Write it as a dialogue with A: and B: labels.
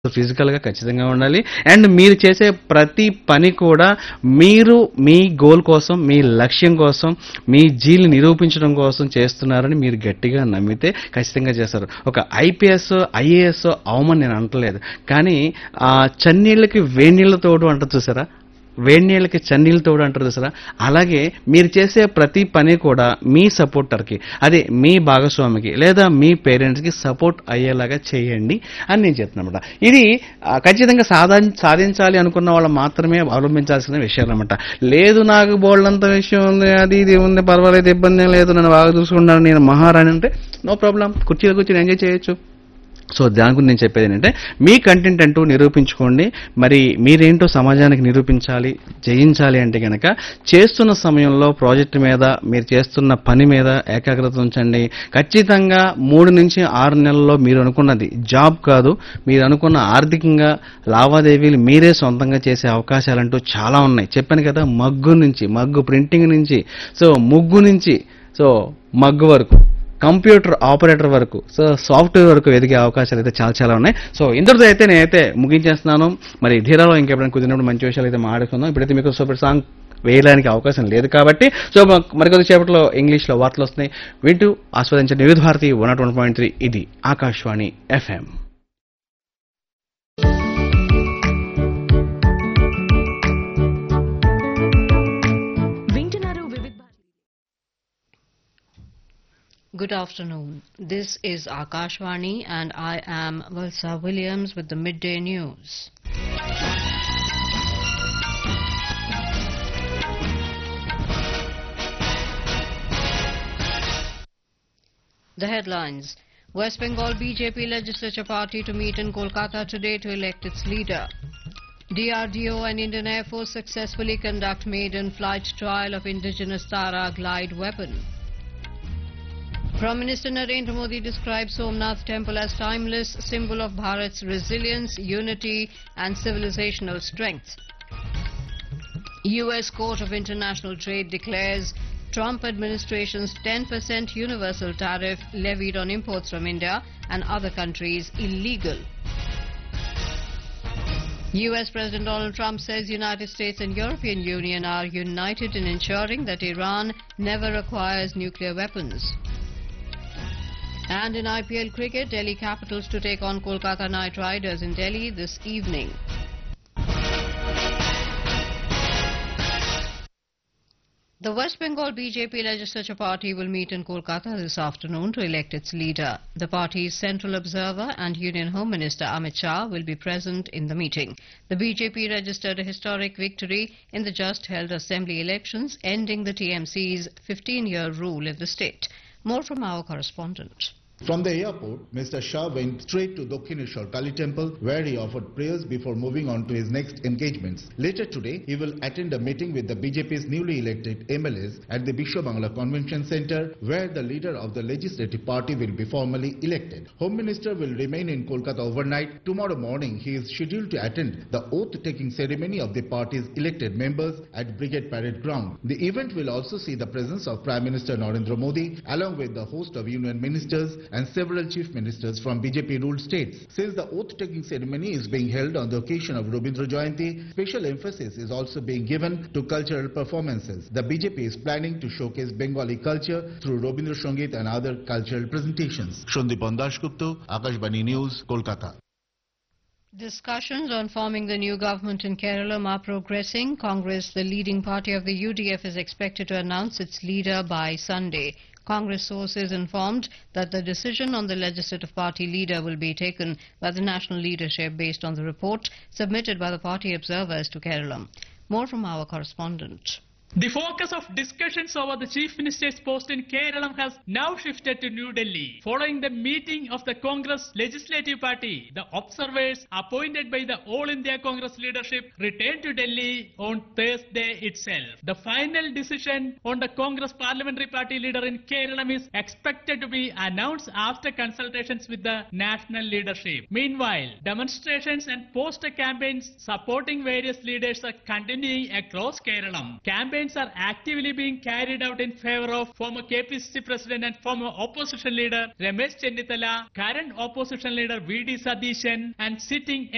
A: ఫిజికల్‌గా ఖచ్చితంగా ఉండాలి. అండ్ మీరు చేసే ప్రతి పని కూడా మీరు మీ గోల్ కోసం, మీ లక్ష్యం కోసం, మీ జీల్ని నిరూపించడం కోసం చేస్తున్నారని మీరు గట్టిగా నమ్మితే ఖచ్చితంగా చేస్తారు. ఒక ఐపీఎస్, ఐఏఎస్ అవ్వమని నేను అనట్లేదు. కానీ చన్నీళ్ళకి వేడినీళ్ళ తోడు అంటారు చూసారా? వేడినీళ్ళకి చన్నీళ్ళు తోడు అంటారు చూసారా? అలాగే మీరు చేసే ప్రతి పని కూడా మీ సపోర్టర్‌కి, అదే మీ భాగస్వామికి లేదా మీ పేరెంట్స్‌కి సపోర్ట్ అయ్యేలాగా చేయండి అని నేను చెప్తున్నానన్నమాట. ఇది ఖచ్చితంగా సాధించాలి అనుకున్న వాళ్ళు మాత్రమే అవలంబించాల్సిన విషయాలన్నమాట. లేదు నాకు బోలెడంత విషయం ఉంది, అది ఇది ఉంది, పర్వాలేదు, ఇబ్బంది ఏం లేదు, నన్ను బాగా చూసుకుంటాను, నేను మహారాణి అంటే నో ప్రాబ్లం, కుర్చీలో కూర్చొని ఎంజాయ్ చేయొచ్చు. సో దాని గురించి నేను చెప్పేది ఏంటంటే మీ కంటెంట్ అంటూ నిరూపించుకోండి. మరి మీరేంటో సమాజానికి నిరూపించాలి, జయించాలి అంటే గనక చేస్తున్న సమయంలో ప్రాజెక్ట్ మీద, మీరు చేస్తున్న పని మీద ఏకాగ్రత ఉంచండి. ఖచ్చితంగా 3 నుంచి 6 నెలల్లో మీరు అనుకున్నది జాబ్ కాదు, మీరు అనుకున్న ఆర్థికంగా లావాదేవీలు మీరే సొంతంగా చేసే అవకాశాలంటూ చాలా ఉన్నాయి. చెప్పాను కదా, మగ్గు ప్రింటింగ్ నుంచి, సో ముగ్గు నుంచి, సో మగ్గు వరకు, కంప్యూటర్ ఆపరేటర్ వరకు, సో సాఫ్ట్వేర్ వరకు ఎదిగే అవకాశాలు అయితే చాలా చాలా ఉన్నాయి. సో ఇంతటితో అయితే నేనైతే ముగించేస్తున్నాను. మరి ధీరాలో ఇంకెప్పుడైనా కుదిరినప్పుడు మంచి విషయాలు అయితే మాట్లాడుకుందాం. ఇప్పుడైతే మీకు సూపర్ సాంగ్ వేయడానికి అవకాశం లేదు కాబట్టి సో మరికొద్ది సేపట్లో ఇంగ్లీష్లో వార్తలు వస్తున్నాయి. వింటూ ఆస్వాదించండి. వివిధ భారతి 101.3. ఇది Akashvani FM.
B: Good afternoon. This is Akashvani and I am Valsa Williams with the midday news. The headlines. West Bengal BJP legislature party to meet in Kolkata today to elect its leader. DRDO and Indian Air Force successfully conduct maiden flight trial of indigenous Tara glide weapon. Prime Minister Narendra Modi describes Somnath Temple as timeless symbol of Bharat's resilience, unity and civilizational strength. US Court of International Trade declares Trump administration's 10% universal tariff levied on imports from India and other countries illegal. US President Donald Trump says United States and European Union are united in ensuring that Iran never acquires nuclear weapons. And in IPL cricket, Delhi Capitals to take on Kolkata Knight Riders in Delhi this evening. The West Bengal BJP legislature party will meet in Kolkata this afternoon to elect its leader. The party's central observer and Union Home Minister Amit Shah will be present in the meeting. The BJP registered a historic victory in the just held assembly elections, ending the TMC's 15-year rule in the state. More from our correspondent.
C: From the airport, Mr. Shah went straight to Dakshineshwar Kali Temple, where he offered prayers before moving on to his next engagements. Later today, he will attend a meeting with the BJP's newly elected MLAs at the Bishwa Bangla Convention Center, where the leader of the legislative party will be formally elected. Home Minister will remain in Kolkata overnight. Tomorrow morning, he is scheduled to attend the oath-taking ceremony of the party's elected members at Brigade Parade Ground. The event will also see the presence of Prime Minister Narendra Modi, along with the host of union ministers and several chief ministers from BJP-ruled states. Since the oath-taking ceremony is being held on the occasion of Rabindra Jayanti, special emphasis is also being given to cultural performances. The BJP is planning to showcase Bengali culture through Rabindra Sangeet and other cultural presentations. Shandipan Dashgupta, Akashvani News, Kolkata.
B: Discussions on forming the new government in Kerala are progressing. Congress, the leading party of the UDF, is expected to announce its leader by Sunday. Congress sources informed that the decision on the legislative party leader will be taken by the national leadership based on the report submitted by the party observers to Kerala. More from our correspondent.
D: The focus of discussions over the Chief Minister's post in Kerala has now shifted to New Delhi. Following the meeting of the Congress Legislative Party, the observers appointed by the All India Congress leadership returned to Delhi on Thursday itself. The final decision on the Congress Parliamentary Party leader in Kerala is expected to be announced after consultations with the national leadership. Meanwhile, demonstrations and poster campaigns supporting various leaders are continuing across Kerala. Campaigns are actively being carried out in favor of former KPCC President and former opposition leader Ramesh Chennithala, current opposition leader VD Sadishan and sitting